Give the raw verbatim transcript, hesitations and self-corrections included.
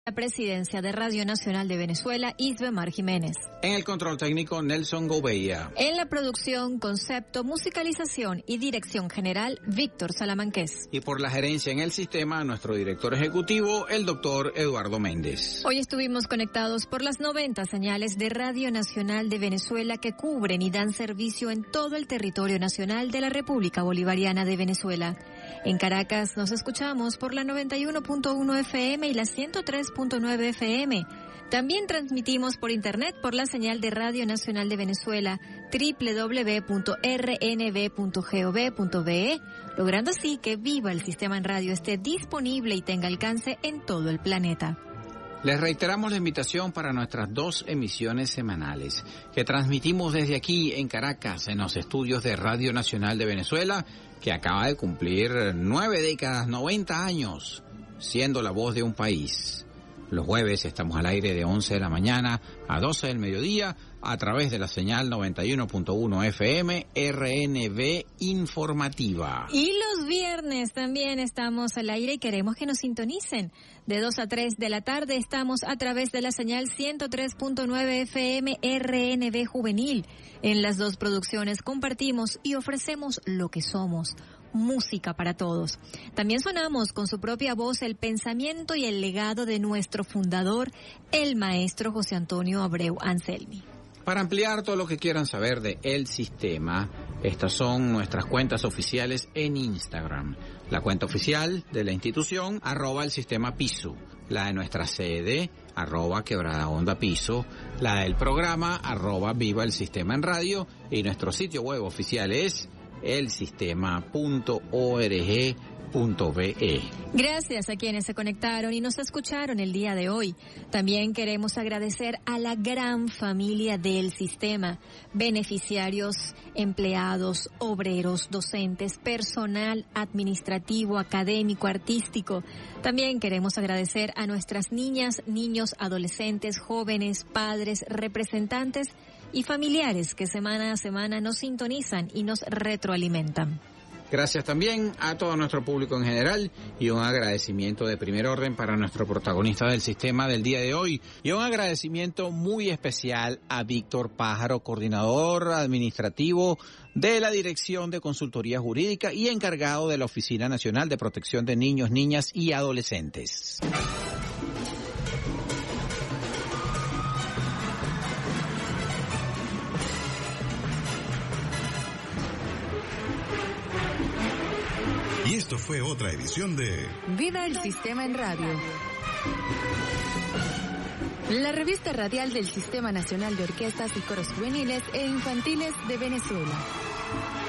La presidencia de Radio Nacional de Venezuela, Isbemar Jiménez. En el control técnico, Nelson Gouveia. En la producción, concepto, musicalización y dirección general, Víctor Salamanqués. Y por la gerencia en el sistema, nuestro director ejecutivo, el doctor Eduardo Méndez. Hoy estuvimos conectados por las noventa señales de Radio Nacional de Venezuela que cubren y dan servicio en todo el territorio nacional de la República Bolivariana de Venezuela. En Caracas nos escuchamos por la noventa y uno punto uno F M y la ciento tres punto nueve F M. También transmitimos por internet por la señal de Radio Nacional de Venezuela, doble u doble u doble u punto r n v punto gov punto be, logrando así que Viva el Sistema en Radio esté disponible y tenga alcance en todo el planeta. Les reiteramos la invitación para nuestras dos emisiones semanales, que transmitimos desde aquí en Caracas, en los estudios de Radio Nacional de Venezuela, que acaba de cumplir nueve décadas, noventa años, siendo la voz de un país. Los jueves estamos al aire de once de la mañana a doce del mediodía a través de la señal noventa y uno punto uno F M R N V Informativa. Y los viernes también estamos al aire y queremos que nos sintonicen. De dos a tres de la tarde estamos a través de la señal ciento tres punto nueve F M R N V Juvenil. En las dos producciones compartimos y ofrecemos lo que somos. Música para todos. También sonamos con su propia voz el pensamiento y el legado de nuestro fundador, el maestro José Antonio Abreu Anselmi. Para ampliar todo lo que quieran saber de El Sistema, estas son nuestras cuentas oficiales en Instagram. La cuenta oficial de la institución, arroba el sistema piso. La de nuestra sede, arroba quebrada onda piso. La del programa, arroba viva el sistema en radio. Y nuestro sitio web oficial es el sistema punto org punto be. Gracias a quienes se conectaron y nos escucharon el día de hoy. También queremos agradecer a la gran familia del sistema, beneficiarios, empleados, obreros, docentes, personal administrativo, académico, artístico. También queremos agradecer a nuestras niñas, niños, adolescentes, jóvenes, padres, representantes y familiares que semana a semana nos sintonizan y nos retroalimentan. Gracias también a todo nuestro público en general y un agradecimiento de primer orden para nuestro protagonista del sistema del día de hoy y un agradecimiento muy especial a Víctor Pájaro, coordinador administrativo de la Dirección de Consultoría Jurídica y encargado de la Oficina Nacional de Protección de Niños, Niñas y Adolescentes. Y esto fue otra edición de Viva el Sistema en Radio, la revista radial del Sistema Nacional de Orquestas y Coros Juveniles e Infantiles de Venezuela.